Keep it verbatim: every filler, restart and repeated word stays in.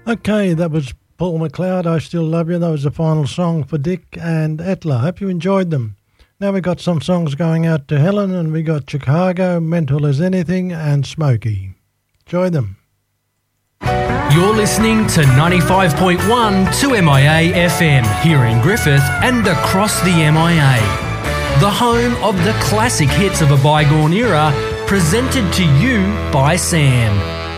Okay, that was Paul McLeod, I Still Love You. That was the final song for Dick and Etla. Hope you enjoyed them. Now we got some songs going out to Helen, and we got Chicago, Mental as Anything, and Smokey. Enjoy them. You're listening to ninety-five point one two M I A F M here in Griffith and across the M I A. The home of the classic hits of a bygone era, presented to you by Sam.